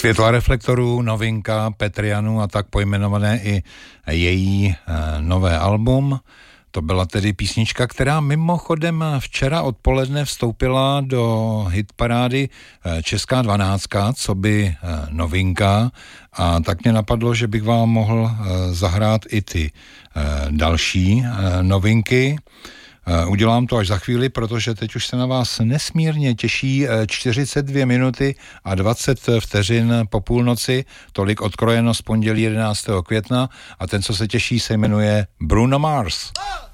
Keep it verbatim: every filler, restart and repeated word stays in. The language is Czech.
Světla reflektorů, novinka Petrianu a tak pojmenované i její e, nové album. To byla tedy písnička, která mimochodem včera odpoledne vstoupila do hitparády Česká dvanáctka, co by novinka, a tak mě napadlo, že bych vám mohl zahrát i ty další novinky. Udělám to až za chvíli, protože teď už se na vás nesmírně těší čtyřicet dvě minuty a dvacet vteřin po půlnoci, tolik odkrojeno z pondělí jedenáctého května, a ten, co se těší, se jmenuje Bruno Mars.